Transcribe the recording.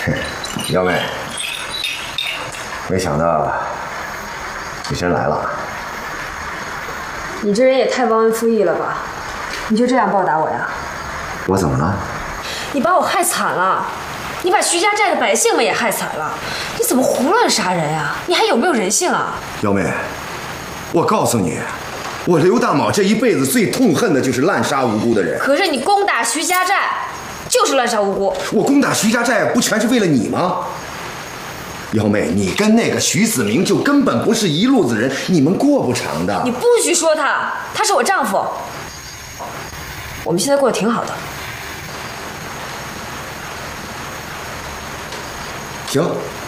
幺妹，没想到你真来了。 你这人也太忘恩负义了吧？你就这样报答我呀？ 我怎么了？ 你把我害惨了，你把徐家寨的百姓们也害惨了，你怎么胡乱杀人呀？你还有没有人性啊？ 幺妹，我告诉你，我刘大卯这一辈子最痛恨的就是滥杀无辜的人。 可是你攻打徐家寨，就是滥杀无辜。 我攻打徐家寨不全是为了你吗？幺妹，你跟那个徐子明就根本不是一路子人，你们过不长的。 你不许说他，他是我丈夫。我们现在过得挺好的。 行。